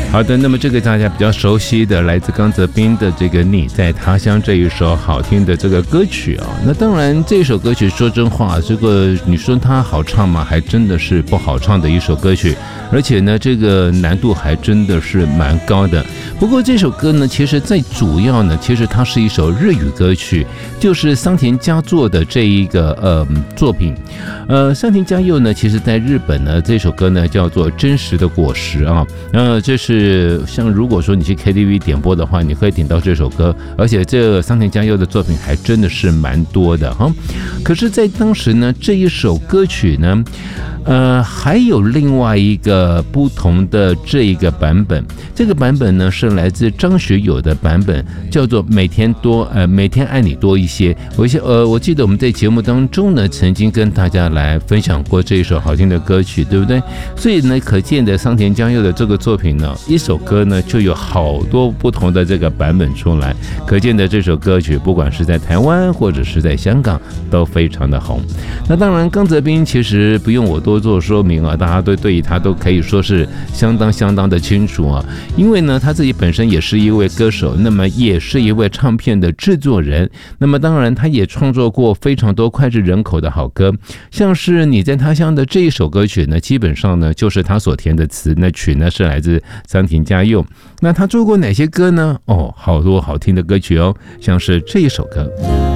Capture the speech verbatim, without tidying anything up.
好的，那么这个大家比较熟悉的，来自刚泽斌的这个《你在他乡》这一首好听的这个歌曲啊，那当然这首歌曲说真话，这个你说它好唱吗？还真的是不好唱的一首歌曲，而且呢，这个难度还真的是蛮高的。不过这首歌呢，其实在主要呢，其实它是一首日语歌曲，就是桑田佳作的这一个呃作品。呃，桑田佳佑呢，其实在日本呢，这首歌呢叫做《真实的果实》啊，呃，这是像如果说你去 K T V 点播的话，你可以点到这首歌，而且这个桑田佳佑的作品还真的是蛮多的哈。可是，在当时呢，这一首歌曲呢，呃，还有另外一个不同的这一个版本，这个版本呢是来自张学友的版本，叫做《每天多呃每天爱你多一些》。我呃，我记得我们在节目当中呢，曾经跟大家来分享过这一首好听的歌曲，对不对？所以呢，可见的桑田佳佑的这个作品呢，一首歌呢就有好多不同的这个版本出来，可见的这首歌曲不管是在台湾或者是在香港都非常的红。那当然，刚泽斌其实不用我多做说明啊，大家都对于他都可以说是相当相当的清楚啊，因为呢他自己本身也是一位歌手，那么也是一位唱片的制作人，那么当然他也创作过非常多脍炙人口的好歌，像是你在他乡的这一首歌曲呢，基本上呢就是他所填的词，那曲呢是来自桑田佳佑。那他做过哪些歌呢？哦，好多好听的歌曲哦，像是这一首歌。